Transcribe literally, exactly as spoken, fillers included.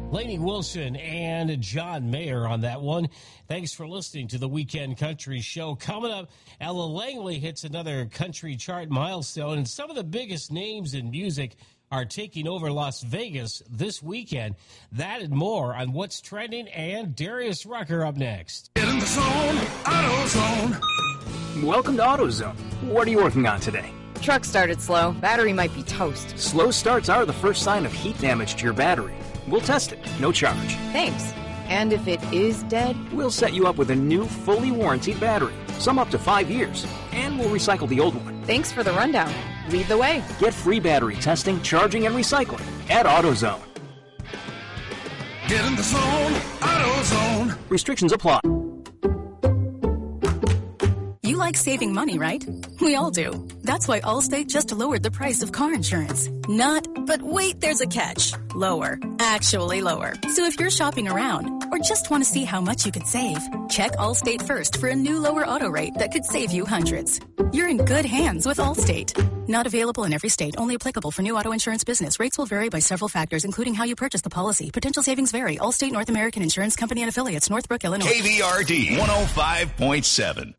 Lainey Wilson and John Mayer on that one. Thanks for listening to the Weekend Country Show. Coming up, Ella Langley hits another country chart milestone, and some of the biggest names in music are taking over Las Vegas this weekend. That and more on What's Trending, and Darius Rucker up next. Get in the zone, AutoZone. Welcome to AutoZone. What are you working on today? Truck started slow. Battery might be toast. Slow starts are the first sign of heat damage to your battery. We'll test it, no charge. Thanks. And if it is dead? We'll set you up with a new, fully warranted battery, some up to five years, and we'll recycle the old one. Thanks for the rundown. Lead the way. Get free battery testing, charging, and recycling at AutoZone. Get in the zone, AutoZone. Restrictions apply. You like saving money, right? We all do. That's why Allstate just lowered the price of car insurance. Not, but wait, there's a catch. Lower. Actually lower. So if you're shopping around or just want to see how much you could save, check Allstate first for a new lower auto rate that could save you hundreds. You're in good hands with Allstate. Not available in every state. Only applicable for new auto insurance business. Rates will vary by several factors, including how you purchase the policy. Potential savings vary. Allstate North American Insurance Company and affiliates. Northbrook, Illinois. K V R D one oh five point seven.